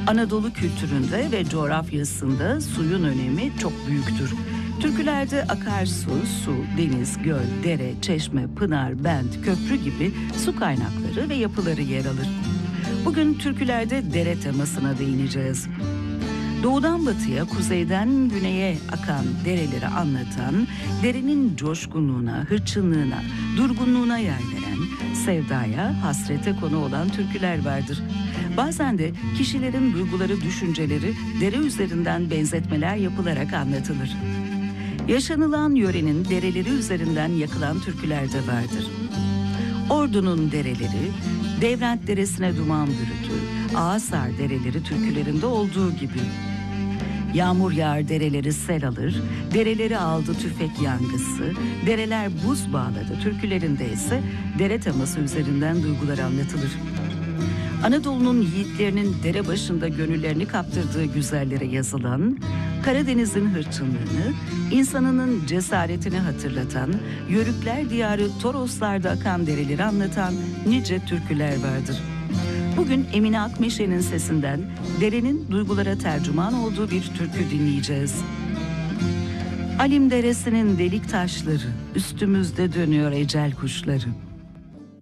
Anadolu kültüründe ve coğrafyasında suyun önemi çok büyüktür. Türkülerde akarsu, su, deniz, göl, dere, çeşme, pınar, bent, köprü gibi su kaynakları ve yapıları yer alır. Bugün türkülerde dere temasına değineceğiz. Doğudan batıya, kuzeyden güneye akan dereleri anlatan, derenin coşkunluğuna, hırçınlığına, durgunluğuna yer veren, sevdaya, hasrete konu olan türküler vardır. Bazen de kişilerin duyguları, düşünceleri dere üzerinden benzetmeler yapılarak anlatılır. Yaşanılan yörenin dereleri üzerinden yakılan türküler de vardır. Ordu'nun dereleri, Devrent Deresi'ne duman bürütür, Ağasar dereleri türkülerinde olduğu gibi. Yağmur yağar dereleri sel alır, dereleri aldı tüfek yangısı, dereler buz bağladı türkülerinde ise dere teması üzerinden duygular anlatılır. Anadolu'nun yiğitlerinin dere başında gönüllerini kaptırdığı güzellere yazılan, Karadeniz'in hırçınlığını, insanının cesaretini hatırlatan, Yörükler diyarı Toroslar'da akan dereleri anlatan nice türküler vardır. Bugün Emine Akmeşe'nin sesinden derenin duygulara tercüman olduğu bir türkü dinleyeceğiz. Alim Deresi'nin delik taşları, üstümüzde dönüyor ecel kuşları.